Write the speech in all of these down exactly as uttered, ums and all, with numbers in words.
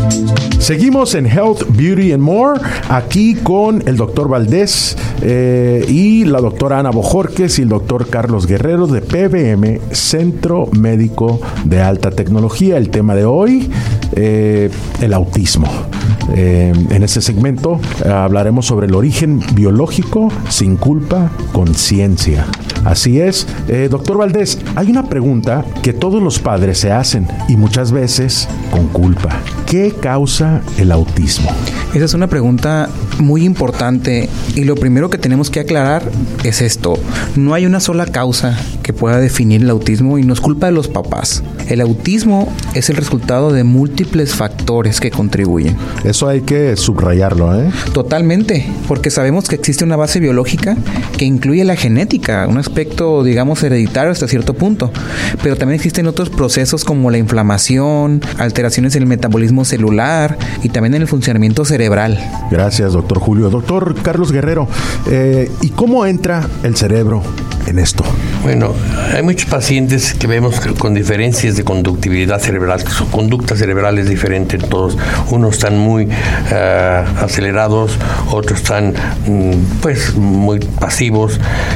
Seguimos en Health, Beauty and More, aquí con el doctor Valdés eh, y la doctora Ana Bojorquez y el doctor Carlos Guerrero de P B M, Centro Médico de Alta Tecnología. El tema de hoy, eh, el autismo. Eh, en este segmento eh, hablaremos sobre el origen biológico, sin culpa, conciencia. Así es. Eh, doctor Valdés, hay una pregunta que todos los padres se hacen y muchas veces con culpa. ¿Qué causa el autismo? Esa es una pregunta muy importante y lo primero que tenemos que aclarar es esto. No hay una sola causa que pueda definir el autismo y no es culpa de los papás. El autismo es el resultado de múltiples factores que contribuyen. Eso hay que subrayarlo, ¿eh? Totalmente, porque sabemos que existe una base biológica que incluye la genética, un aspecto, digamos, hereditario hasta cierto punto, pero también existen otros procesos como la inflamación, alteraciones en el metabolismo celular y también en el funcionamiento cerebral. Gracias, doctor Julio. Doctor Carlos Guerrero, eh, ¿y cómo entra el cerebro en esto? Bueno, hay muchos pacientes que vemos que con diferencias de conductividad cerebral, su conducta cerebral es diferente en todos. Unos están muy uh, acelerados, otros están mm, pues muy pasivos,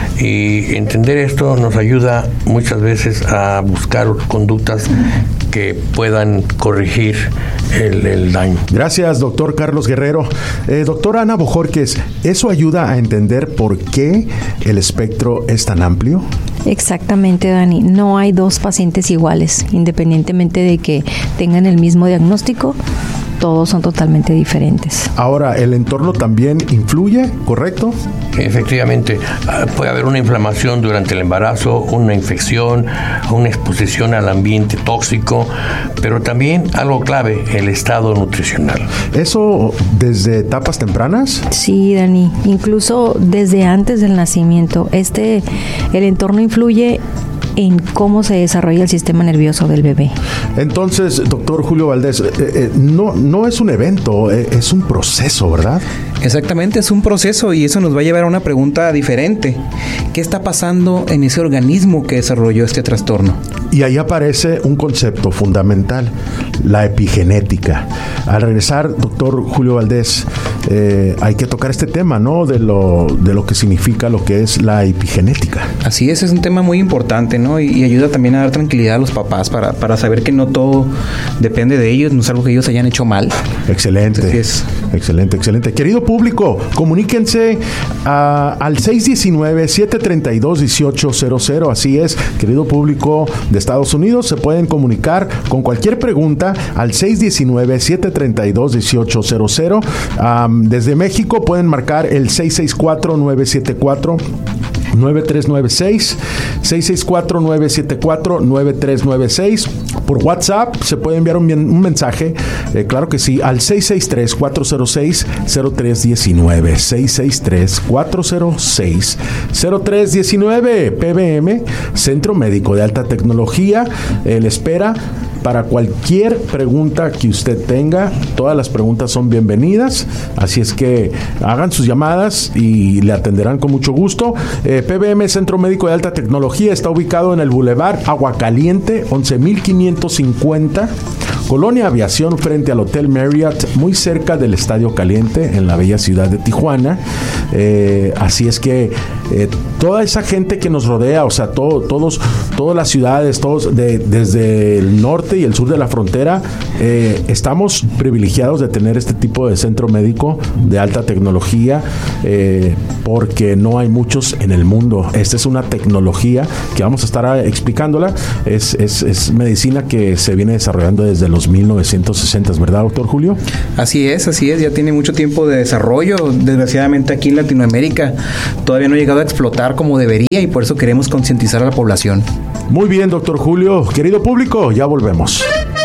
y entender esto nos ayuda muchas veces a buscar conductas que puedan corregir el, el daño. Gracias, doctor Carlos Guerrero. Eh, doctora Ana Bojorquez, ¿eso ayuda a entender por qué el espectro es tan amplio? Exactamente, Dani. No hay dos pacientes iguales, independientemente de que tengan el mismo diagnóstico. Todos son totalmente diferentes. Ahora, ¿el entorno también influye, correcto? Efectivamente, puede haber una inflamación durante el embarazo, una infección, una exposición al ambiente tóxico, pero también algo clave, el estado nutricional. ¿Eso desde etapas tempranas? Sí, Dani, incluso desde antes del nacimiento. Este, el entorno influye en cómo se desarrolla el sistema nervioso del bebé. Entonces, doctor Julio Valdés, eh, eh, no, no es un evento, eh, es un proceso, ¿verdad? Exactamente, es un proceso y eso nos va a llevar a una pregunta diferente. ¿Qué está pasando en ese organismo que desarrolló este trastorno? Y ahí aparece un concepto fundamental, la epigenética. Al regresar, doctor Julio Valdés, eh, hay que tocar este tema, ¿no? De lo, de lo que significa lo que es la epigenética. Así es, es un tema muy importante, ¿no? Y, y ayuda también a dar tranquilidad a los papás para, para saber que no todo depende de ellos, no es algo que ellos hayan hecho mal. Excelente. Así es. Excelente, excelente. Querido público, comuníquense uh, al seis uno nueve, siete tres dos, uno ocho cero cero. Así es, querido público de Estados Unidos, se pueden comunicar con cualquier pregunta al seis uno nueve, siete tres dos, uno ocho cero cero. Um, desde México pueden marcar el seis seis cuatro, nueve siete cuatro, nueve tres nueve seis, seis seis cuatro, nueve siete cuatro, nueve tres nueve seis. Por WhatsApp se puede enviar un, un mensaje, eh, claro que sí, al seis seis tres, cuatro cero seis, cero tres uno nueve, seis seis tres, cuatro cero seis, cero tres uno nueve. P B M, Centro Médico de Alta Tecnología, eh, le espera para cualquier pregunta que usted tenga. Todas las preguntas son bienvenidas, así es que hagan sus llamadas y le atenderán con mucho gusto. Eh, P B M, Centro Médico de Alta Tecnología, está ubicado en el Boulevard Aguacaliente, once mil quinientos cincuenta, Colonia Aviación, frente al Hotel Marriott, muy cerca del Estadio Caliente, en la bella ciudad de Tijuana. Eh, así es que eh, toda esa gente que nos rodea, o sea, todo, todos, todas las ciudades, todos de, desde el norte y el sur de la frontera, eh, estamos privilegiados de tener este tipo de centro médico de alta tecnología, eh, porque no hay muchos en el mundo. Esta es una tecnología que vamos a estar explicándola. Es, es, es medicina que se viene desarrollando desde los mil novecientos sesenta, ¿verdad, doctor Julio? Así es, así es. Ya tiene mucho tiempo de desarrollo. Desgraciadamente aquí en Latinoamérica todavía no ha llegado a explotar como debería y por eso queremos concientizar a la población. Muy bien, doctor Julio. Querido público, ya volvemos.